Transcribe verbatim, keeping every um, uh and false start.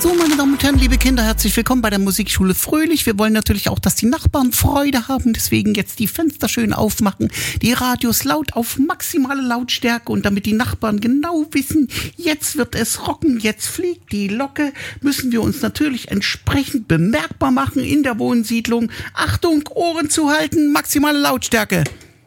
So, meine Damen und Herren, liebe Kinder, herzlich willkommen bei der Musikschule Fröhlich. Wir wollen natürlich auch, dass die Nachbarn Freude haben, deswegen jetzt die Fenster schön aufmachen, die Radios laut auf maximale Lautstärke und damit die Nachbarn genau wissen, jetzt wird es rocken, jetzt fliegt die Locke, müssen wir uns natürlich entsprechend bemerkbar machen in der Wohnsiedlung. Achtung, Ohren zuhalten, maximale Lautstärke.